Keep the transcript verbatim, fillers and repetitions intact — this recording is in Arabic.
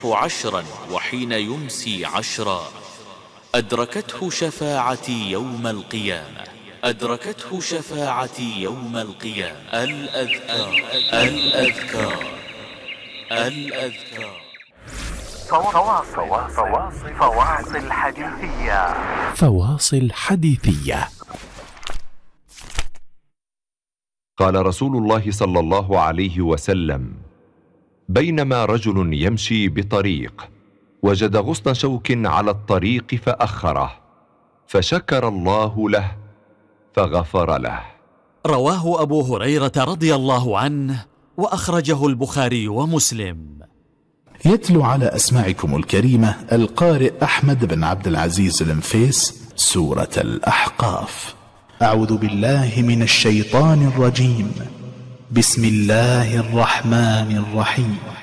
عشرا وحين يمسي عشرا، أدركته شفاعتي يوم القيامة، أدركته شفاعتي يوم القيامة. الأذكار الأذكار الأذكار فواصل فواصل حديثية فواصل حديثية. قال رسول الله صلى الله عليه وسلم: بينما رجل يمشي بطريق وجد غصن شوك على الطريق فأخره، فشكر الله له فغفر له. رواه أبو هريرة رضي الله عنه، وأخرجه البخاري ومسلم. يتلو على أسماعكم الكريمة القارئ أحمد بن عبد العزيز المفيس سورة الأحقاف. أعوذ بالله من الشيطان الرجيم. بسم الله الرحمن الرحيم.